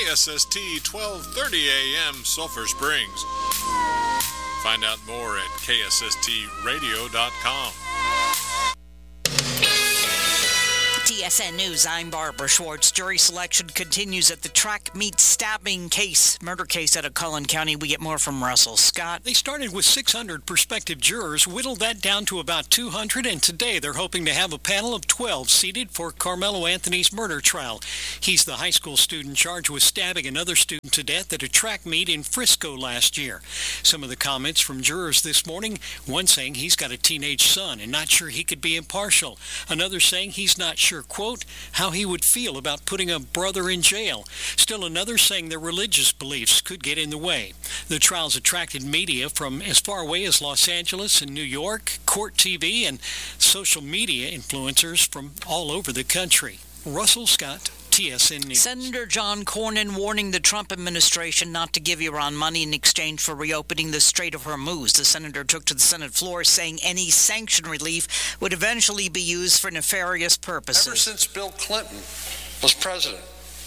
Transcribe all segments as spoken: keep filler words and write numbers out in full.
S S T twelve thirty A M Sulphur Springs. Find out more at K S S T radio dot com. T S N News, I'm Barbara Schwartz. Jury selection continues at the track meet stabbing case, murder case out of Cullen County. We get more from Russell Scott. They started with six hundred prospective jurors, whittled that down to about two hundred, and today they're hoping to have a panel of twelve seated for Carmelo Anthony's murder trial. He's the high school student charged with stabbing another student to death at a track meet in Frisco last year. Some of the comments from jurors this morning, one saying he's got a teenage son and not sure he could be impartial. Another saying he's not sure, quote, how he would feel about putting a brother in jail. Still another saying their religious beliefs could get in the way. The trial's attracted media from as far away as Los Angeles and New York, Court T V, and social media influencers from all over the country. Russell Scott, T S N News. Senator John Cornyn warning the Trump administration not to give Iran money in exchange for reopening the Strait of Hormuz. The senator took to the Senate floor saying any sanction relief would eventually be used for nefarious purposes. Ever since Bill Clinton was president,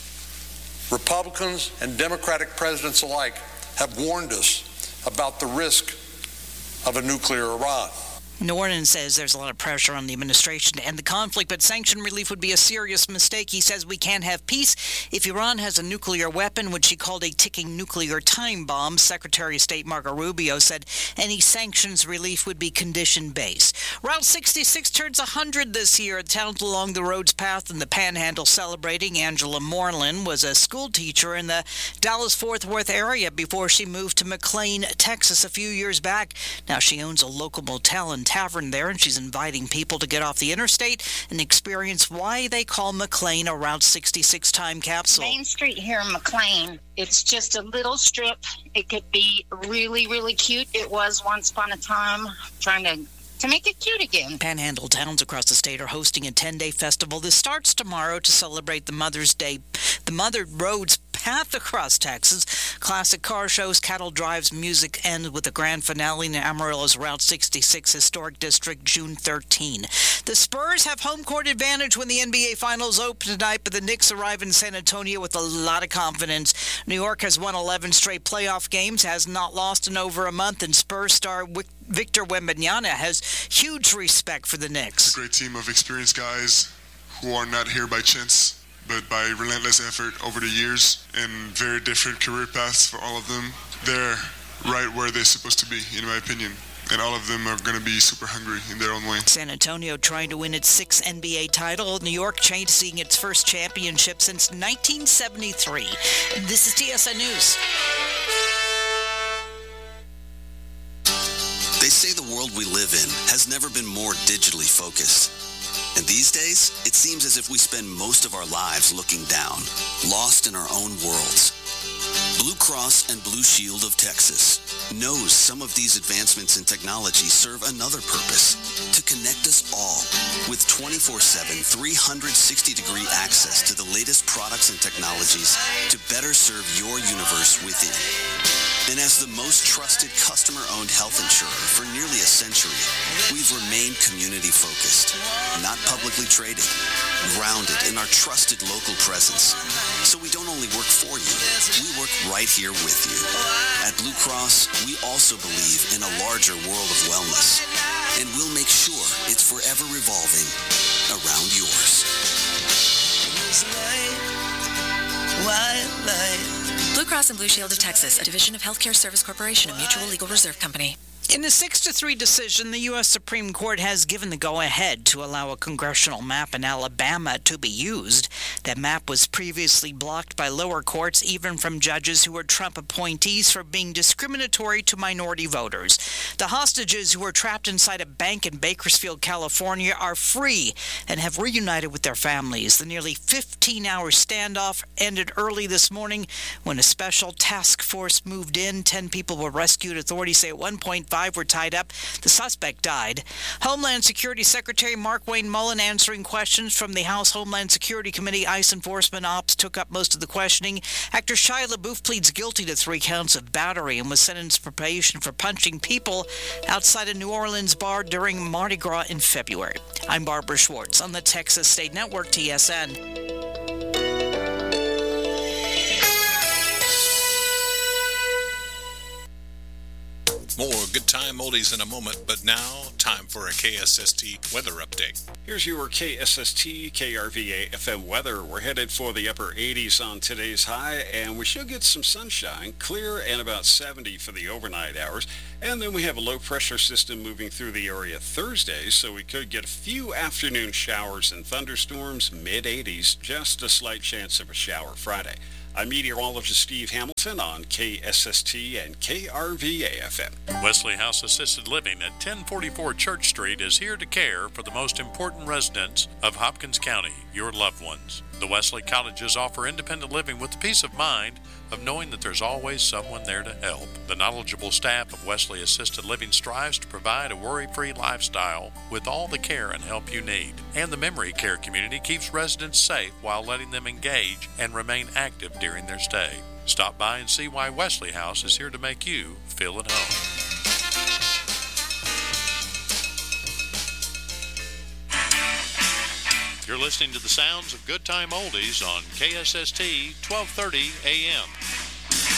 Republicans and Democratic presidents alike have warned us about the risk of a nuclear Iran. Norton says there's a lot of pressure on the administration to end the conflict, but sanction relief would be a serious mistake. He says we can't have peace if Iran has a nuclear weapon, which he called a ticking nuclear time bomb. Secretary of State Marco Rubio said any sanctions relief would be condition-based. Route sixty-six turns one hundred this year. Towns along the road's path in the Panhandle celebrating. Angela Moreland was a school teacher in the Dallas-Fort Worth area before she moved to McLean, Texas a few years back. Now she owns a local motel and tavern there, and she's inviting people to get off the interstate and experience why they call McLean a Route sixty-six time capsule. Main Street here in McLean, it's just a little strip. It could be really, really cute. It was once upon a time, trying to to make it cute again. Panhandle towns across the state are hosting a ten-day festival. This starts tomorrow to celebrate the Mother's Day, the Mother Roads path across Texas. Classic car shows, cattle drives, music end with the grand finale in Amarillo's Route sixty-six Historic District, June thirteenth. The Spurs have home court advantage when the N B A Finals open tonight, but the Knicks arrive in San Antonio with a lot of confidence. New York has won eleven straight playoff games, has not lost in over a month, and Spurs star Victor Wembanyama has huge respect for the Knicks. A great team of experienced guys who are not here by chance, but by relentless effort over the years, and very different career paths for all of them. They're right where they're supposed to be, in my opinion. And all of them are going to be super hungry in their own way. San Antonio trying to win its sixth N B A title. New York chasing its first championship since nineteen seventy-three. This is T S N News. They say the world we live in has never been more digitally focused. And these days, it seems as if we spend most of our lives looking down, lost in our own worlds. Blue Cross and Blue Shield of Texas knows some of these advancements in technology serve another purpose: to connect us all with twenty-four seven, three hundred sixty degree access to the latest products and technologies to better serve your universe within. And as the most trusted customer-owned health insurer for nearly a century, we've remained community-focused, not publicly traded, grounded in our trusted local presence. So we don't only work for you, we work right here with you. At Blue Cross, we also believe in a larger world of wellness, and we'll make sure it's forever revolving around yours. White light. Blue Cross and Blue Shield of Texas, a division of Healthcare Service Corporation, a mutual legal reserve company. In a six to three decision, the U S Supreme Court has given the go-ahead to allow a congressional map in Alabama to be used. That map was previously blocked by lower courts, even from judges who were Trump appointees, for being discriminatory to minority voters. The hostages who were trapped inside a bank in Bakersfield, California, are free and have reunited with their families. The nearly fifteen-hour standoff ended early this morning when a special task force moved in. Ten people were rescued. Authorities say at one point five were tied up. The suspect died. Homeland Security Secretary Markwayne Mullin answering questions from the House Homeland Security Committee. ICE Enforcement Ops took up most of the questioning. Actor Shia LaBeouf pleads guilty to three counts of battery and was sentenced for probation for punching people outside a New Orleans bar during Mardi Gras in February. I'm Barbara Schwartz on the Texas State Network, T S N. Good Time Oldies in a moment, but now time for a K S S T weather update. Here's your K S S T K R V A F M weather. We're headed for the upper eighties on today's high, and we should get some sunshine, clear and about seventy for the overnight hours. And then we have a low pressure system moving through the area Thursday, so we could get a few afternoon showers and thunderstorms, mid eighties, just a slight chance of a shower Friday. I'm meteorologist Steve Hamilton on K S S T and K R V A F M. Wesley House Assisted Living at ten forty-four Church Street is here to care for the most important residents of Hopkins County, your loved ones. The Wesley Cottages offer independent living with the peace of mind of knowing that there's always someone there to help. The knowledgeable staff of Wesley Assisted Living strives to provide a worry-free lifestyle with all the care and help you need. And the memory care community keeps residents safe while letting them engage and remain active during their stay. Stop by and see why Wesley House is here to make you feel at home. You're listening to the sounds of Good Time Oldies on K S S T twelve thirty A M.